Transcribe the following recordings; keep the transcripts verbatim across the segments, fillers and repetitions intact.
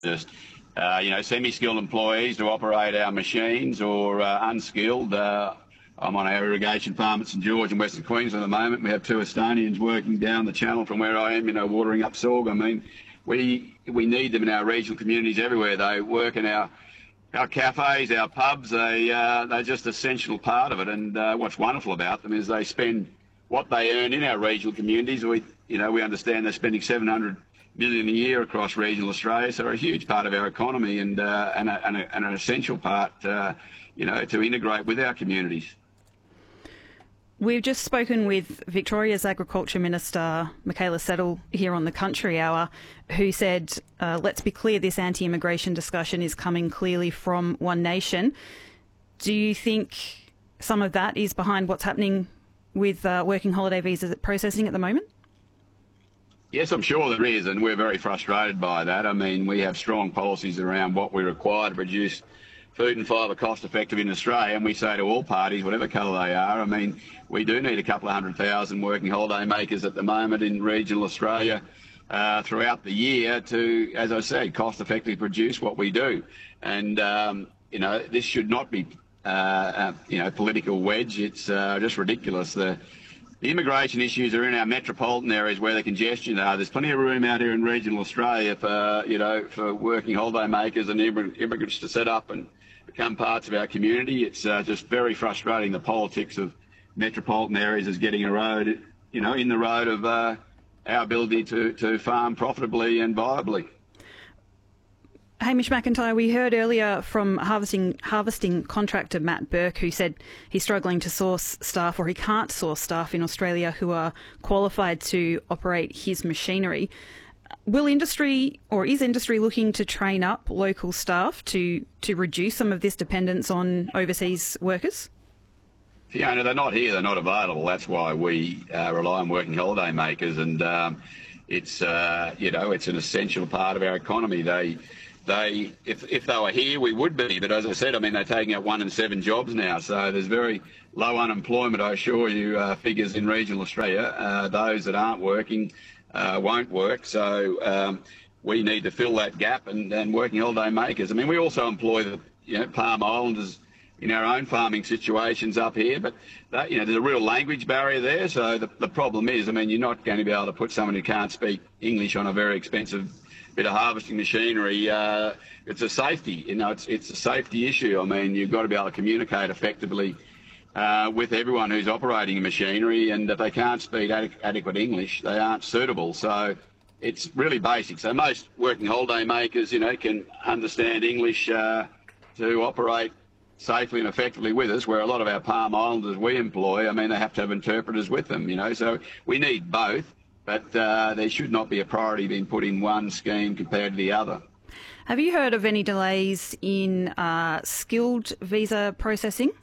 just uh, you know, semi-skilled employees to operate our machines, or uh, unskilled. Uh, I'm on our irrigation farm at St George in Western Queensland at the moment. We have two Estonians working down the channel from where I am, you know, watering up sorghum. I mean, we we need them in our regional communities everywhere. They work in our our cafes, our pubs. They uh, they're just an essential part of it. And uh, what's wonderful about them is they spend what they earn in our regional communities. We you know we understand they're spending seven hundred million a year across regional Australia, so they're a huge part of our economy, and uh, and, a, and, a, and an essential part, uh, you know, to integrate with our communities. We've just spoken with Victoria's Agriculture Minister, Michaela Settle, here on the Country Hour, who said, uh, let's be clear, this anti-immigration discussion is coming clearly from One Nation. Do you think some of that is behind what's happening with uh, working holiday visas processing at the moment? Yes, I'm sure there is, and we're very frustrated by that. I mean, we have strong policies around what we require to produce food and fibre cost effective in Australia, and we say to all parties, whatever colour they are, I mean, we do need a couple of hundred thousand working holiday makers at the moment in regional Australia uh, throughout the year to, as I said, cost effectively produce what we do. And, um, you know, this should not be, uh, uh, you know, political wedge. It's uh, just ridiculous. The, the immigration issues are in our metropolitan areas where the congestion are. There's plenty of room out here in regional Australia for, you know, for working holiday makers and immigrants to set up and become parts of our community. It's uh, just very frustrating. The politics of metropolitan areas is getting eroded, you know, in the road of uh, our ability to, to farm profitably and viably. Hamish McIntyre, we heard earlier from harvesting harvesting contractor Matt Burke, who said he's struggling to source staff, or he can't source staff in Australia who are qualified to operate his machinery. Will industry, or is industry looking to train up local staff to, to reduce some of this dependence on overseas workers? Fiona, they're not here, they're not available. That's why we uh, rely on working holiday makers, and um, it's, uh, you know, it's an essential part of our economy. They, they, if, if they were here, we would be, but as I said, I mean, they're taking out one in seven jobs now, so there's very low unemployment, I assure you, uh, figures in regional Australia. Uh, those that aren't working Uh, won't work, so um, we need to fill that gap, and, and working holiday makers. I mean, we also employ the you know Palm Islanders in our own farming situations up here, but that, you know there's a real language barrier there. So the, the problem is, I mean, you're not going to be able to put someone who can't speak English on a very expensive bit of harvesting machinery. Uh, it's a safety, you know, it's it's a safety issue. I mean, you've got to be able to communicate effectively Uh, with everyone who's operating machinery, and if they can't speak ad- adequate English, they aren't suitable. So it's really basic. So most working holiday makers, you know, can understand English uh, to operate safely and effectively with us, where a lot of our Palm Islanders we employ, I mean, they have to have interpreters with them, you know. So we need both, but uh, there should not be a priority being put in one scheme compared to the other. Have you heard of any delays in uh, skilled visa processing?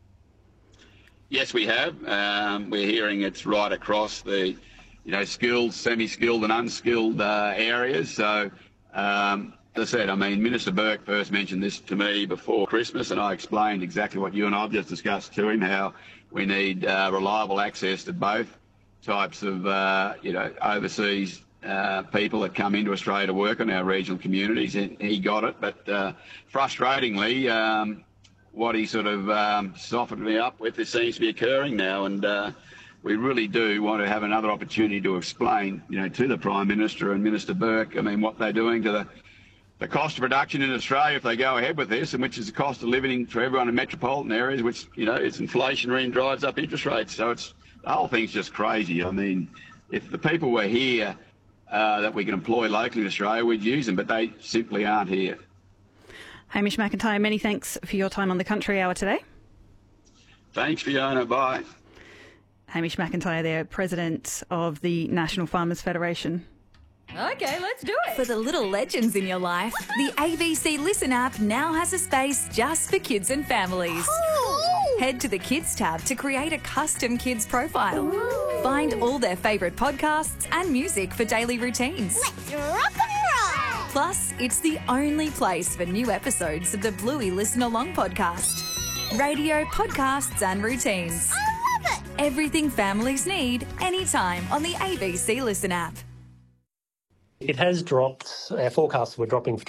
Yes, we have. Um, we're hearing it's right across the, you know, skilled, semi-skilled and unskilled uh, areas. So, um, as I said, I mean, Minister Burke first mentioned this to me before Christmas, and I explained exactly what you and I have just discussed to him, how we need uh, reliable access to both types of, uh, you know, overseas uh, people that come into Australia to work on our regional communities. And he got it, but uh, frustratingly, um, what he sort of um, softened me up with, this seems to be occurring now, and uh, we really do want to have another opportunity to explain, you know, to the Prime Minister and Minister Burke, I mean, what they're doing to the, the cost of production in Australia if they go ahead with this, and which is the cost of living for everyone in metropolitan areas, which, you know, it's inflationary and drives up interest rates. So it's, the whole thing's just crazy. I mean, if the people were here uh, that we can employ locally in Australia, we'd use them, but they simply aren't here. Hamish McIntyre, many thanks for your time on the Country Hour today. Thanks, Fiona. Bye. Hamish McIntyre there, President of the National Farmers Federation. Okay, let's do it. For the little legends in your life, the A B C Listen app now has a space just for kids and families. Ooh. Head to the Kids tab to create a custom kids profile. Ooh. Find all their favourite podcasts and music for daily routines. Let's rock and roll. Plus, it's the only place for new episodes of the Bluey Listen Along podcast. Radio, podcasts and routines. I love it. Everything families need, anytime on the A B C Listen app. It has dropped. Our forecasts were dropping for